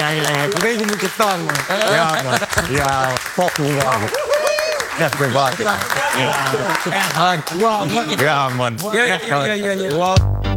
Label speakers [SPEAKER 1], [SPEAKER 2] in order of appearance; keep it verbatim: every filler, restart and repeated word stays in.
[SPEAKER 1] ja, ja.
[SPEAKER 2] Een beetje moet je tang, man. Ja, man. Ja, fucking waar. Echt weer waar. Ja, echt hard. Ja, man. Echt hard.